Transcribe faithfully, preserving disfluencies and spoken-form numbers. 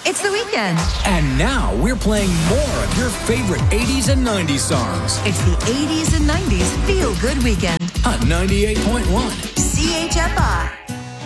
It's the weekend. And now we're playing more of your favorite eighties and nineties songs. It's the eighties and nineties Feel Good Weekend On ninety-eight point one C H F R.